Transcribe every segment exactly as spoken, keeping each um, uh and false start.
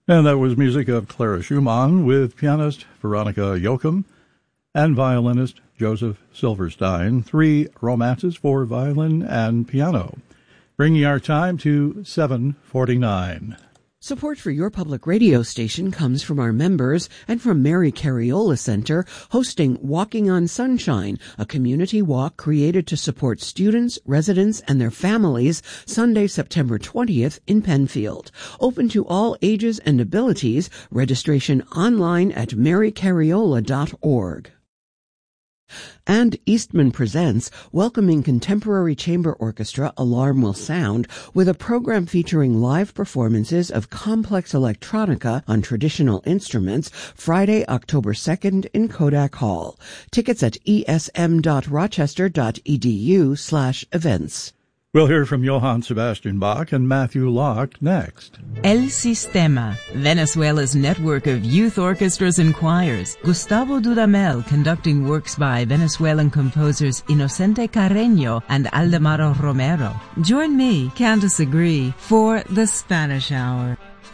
And that was music of Clara Schumann with pianist Veronica Joachim and violinist Joseph Silverstein. Three romances for violin and piano, bringing our time to seven forty-nine. Support for your public radio station comes from our members and from Mary Cariola Center, hosting Walking on Sunshine, a community walk created to support students, residents, and their families, Sunday, September twentieth in Penfield. Open to all ages and abilities. Registration online at mary cariola dot org. And Eastman presents welcoming contemporary chamber orchestra Alarm Will Sound with a program featuring live performances of complex electronica on traditional instruments Friday, October second in Kodak Hall. Tickets at esm.rochester.edu slash events. We'll hear from Johann Sebastian Bach and Matthew Locke next. El Sistema, Venezuela's network of youth orchestras and choirs. Gustavo Dudamel conducting works by Venezuelan composers Inocente Carreño and Aldemaro Romero. Join me, Candace Agree, for The Spanish Hour.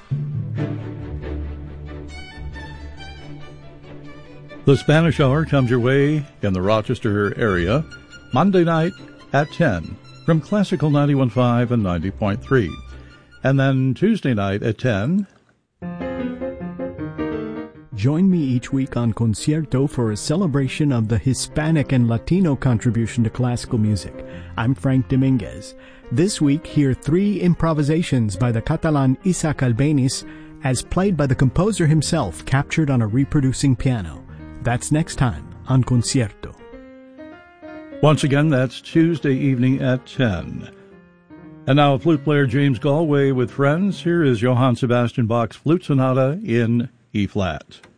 The Spanish Hour comes your way in the Rochester area Monday night at ten. From Classical ninety-one point five and ninety point three. And then Tuesday night at ten. Join me each week on Concierto for a celebration of the Hispanic and Latino contribution to classical music. I'm Frank Dominguez. This week, hear three improvisations by the Catalan Isaac Albéniz as played by the composer himself, captured on a reproducing piano. That's next time on Concierto. Once again, that's Tuesday evening at ten. And now flute player James Galway with friends. Here is Johann Sebastian Bach's Flute Sonata in E-flat.